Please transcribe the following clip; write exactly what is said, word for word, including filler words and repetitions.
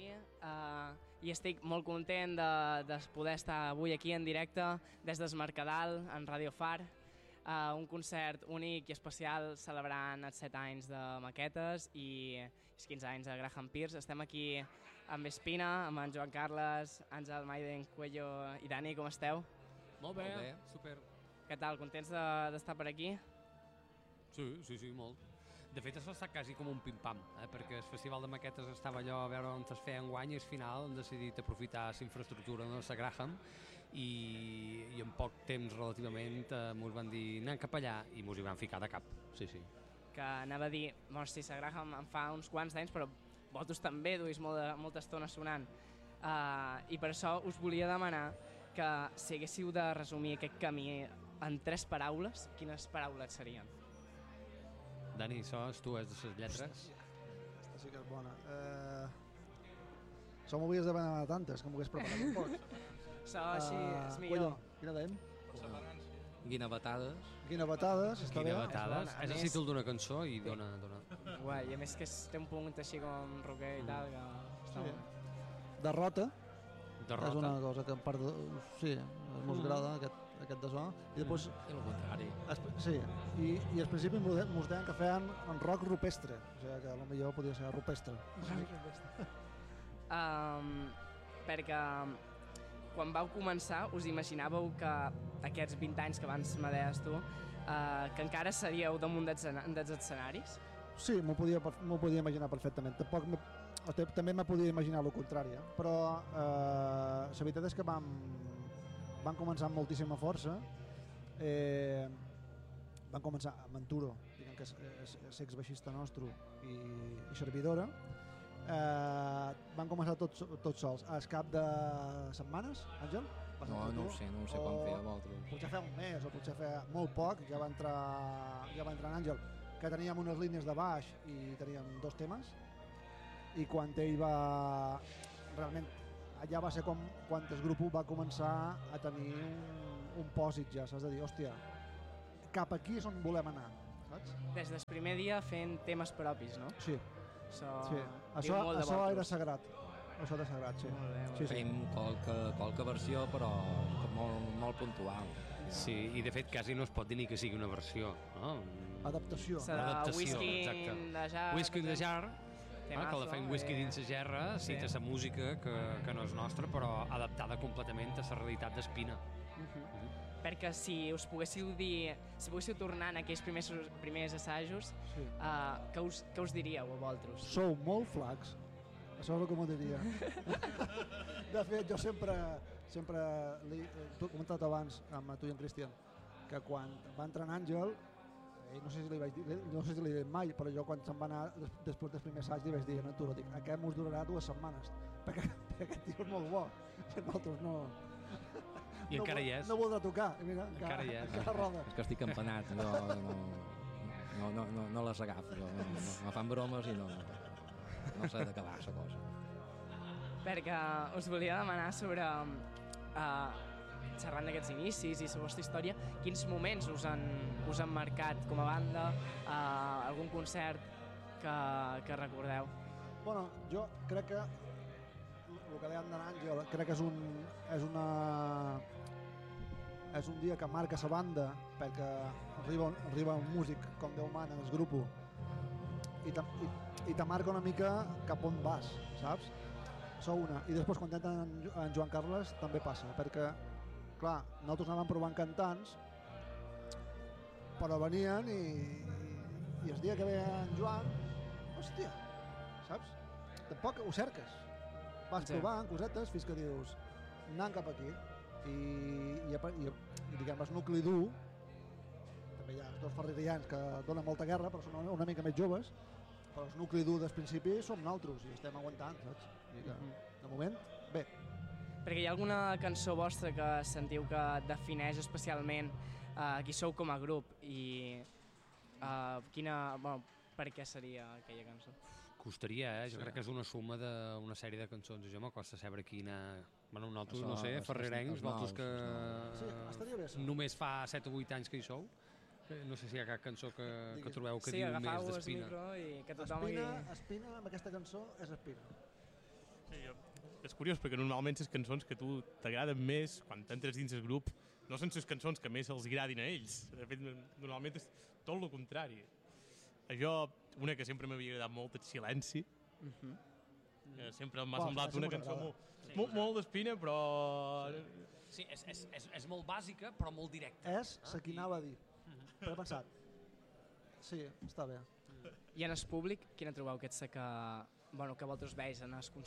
aquí uh, i estic molt content de, de poder estar avui aquí en directe des del Mercadal, en Radio Far, uh, un concert únic i especial celebrant els set anys de Maquetes i els quinze anys de Graham Pierce. Estem aquí amb Espina, amb en Joan Carles, Àngel, Maiden, Cuello i Dani, com esteu? Molt bé, Molt bé. super. Què tal, contents de, d'estar per aquí? Sí, sí, sí, molt. De fet, això ha estat quasi com un pim-pam, eh? Perquè el Festival de Maquetes estava allò a veure on es feia enguany i al final han decidit aprofitar la infraestructura de la Graham i, i en poc temps relativament eh, mos van dir anem cap allà i mos hi van ficar de cap, sí, sí. Que anava a dir, bueno, sí, la Graham en fa uns quants d'anys, però vosaltres també duis molt de, molta estona sonant. Uh, I per això us volia demanar que si haguéssiu de resumir aquest camí en tres paraules, quines paraules serien? Dani, això és tu, és de les lletres? Aquesta sí que és bona. Eh... Això m'ho havies de demanar tantes, que m'ho hagués preparat un poc. Això així Eh, és millor. Cuello, quina dèiem? Guinabatades. Guinabatades, està bé. Guinabatades, És bona. A és el més- títol d'una cançó i dona... dona. Guai, i a més que es- té un punt així com rocker i tal, que està Sí. molt... Derrota, Derrota. és una cosa que en part de... Sí, mos agrada aquest, aquest de so. I després, I el contrari. es, sí, i, i al principi mos de- mos deien que feien en rock rupestre, o sigui que potser podia ser rupestre. Um, perquè quan vau començar us imaginàveu que aquests vint anys que abans me deies tu, uh, que encara seríeu damunt dels escena- dels escenaris? Sí, m'ho podia, m'ho podia imaginar perfectament. Tampoc me, o te- també me podia imaginar el contrari, eh? Però eh, la veritat és que vam, vam començar amb moltíssima força. Eh, vam començar amb en Turo, diguem que és, és, és ex-baixista nostre i, i servidora. Eh, van començar tots, tots sols. Al cap de setmanes, Àngel? Vas No, entrar no tu? ho sé, no ho sé quan O feia vosaltres. Potser feia un mes o potser feia molt poc, ja va entrar, ja va entrar en Àngel, que teníem unes línies de baix i teníem dos temes, i quan ell va realment allà va ser com, quan el grup va començar a tenir un, un pòsit ja, saps? De dir, hòstia, cap aquí és on volem anar, saps? Des del primer dia fent temes propis, no? Sí, Això, sí. diu Això, molt de això vosaltres. era sagrat, això era sagrat, sí. Molt bé, molt sí, sí. Fem qualque, qualque versió, però molt, molt puntual. Sí, i de fet quasi no es pot dir ni que sigui una versió, no? Adaptació. Serà Adaptació, whisky exacte. de jar. Whisky in the jar, Temazo, ah, que la fem whisky eh, dins la gerra, sí, sí. té la música que, que no és nostra, però adaptada completament a la realitat d'Espina. Perquè si us poguéssiu dir, si poguéssiu tornar en aquells primers, primers assajos, Sí. uh, què, us, què us diríeu a vosaltres? Sou molt flacs, això és el que m'ho diria. De fet, jo sempre, sempre li, t'ho he comentat abans amb tu i en Cristian, que quan va entrar en Àngel, eh, no sé si li vaig dir, no sé si li he dit mai, però jo quan se'n va anar des, després del primer assaig li vaig dir a tu, dic, aquest mos durarà dues setmanes, perquè, perquè aquest tio és molt bo, i nosaltres no... I no, encara hi és. No voldrà tocar, i mira, encara, Encara hi és. encara roda. És que estic empanat, jo no, no, no, no, no les agafo, jo, no, no, me fan bromes i no, no sé d'acabar la cosa. Perquè us volia demanar sobre, uh, xerrant d'aquests inicis i la vostra història, quins moments us han, us han marcat com a banda, uh, algun concert que, que recordeu? Bueno, jo crec que el que dèiem d'en Àngel, crec que és un, és una és un dia que marca la banda, perquè arriba, arriba un músic com Déu mana en el grup i te, i, i te marca una mica cap on vas, saps? Això una. I després quan tenen en, en Joan Carles també passa, perquè clar, nosaltres anàvem provant cantants, però venien i, i el dia que ve en Joan, hòstia, saps? Tampoc ho cerques. Vas Sí. provant cosetes fins que dius anant cap aquí i, i, i, i diguem, el nucli dur, també hi ha els dos ferrerians que donen molta guerra però són una mica més joves, però el nucli dur del principi som nosaltres i estem aguantant, saps? I que, de moment, bé. Perquè hi ha alguna cançó vostra que sentiu que defineix especialment uh, qui sou com a grup i uh, quina, bueno, per què seria aquella cançó? Costaria, eh? Jo Sí. crec que és una suma d'una sèrie de cançons. Jo m'acosta saber quina... Bueno, nosaltres, Això, no sé, els- ferrerencs, els vosaltres nous, que els Sí, estaria bé, això. només fa set o vuit anys que hi sou. Eh, No sé si hi ha cap cançó que, que trobeu que sí, diu més agafau el d'Espina. micro i que tothom Espina, hi... Espina, amb aquesta cançó és Espina. Sí, jo, és curiós perquè normalment les cançons que tu t'agraden més quan t'entres dins el grup no són les cançons que més els agradin a ells. De fet, normalment és tot el contrari. Jo, una que sempre m'havia agradat molt és Silenci. Uh -huh. eh, sempre m'ha Bueno, semblat Silenci una mos cançó agrada. molt, molt, molt d'espina, però... Sí, és, és, és, és molt bàsica, però molt directa. És la que anava a dir. Però he pensat. Sí, està bé. I en el públic, quina trobeu que és la que, bueno, que vosaltres veus en els concerts?